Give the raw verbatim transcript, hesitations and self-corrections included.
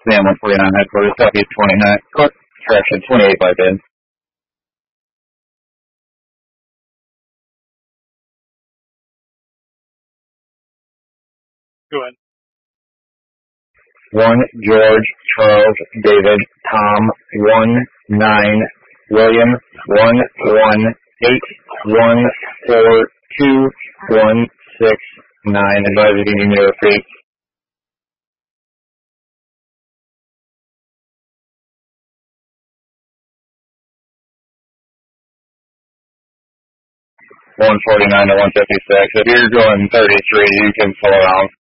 Sam one forty-nine headquarters, Southeast twenty-nine, correction, twenty-eight by bid. Go ahead. One George, Charles, David, Tom, one nine, William, one one eight, one four two, one six nine. Advise if you need me to repeat. one forty-nine to one fifty-six. If you're going thirty-three, you can pull around.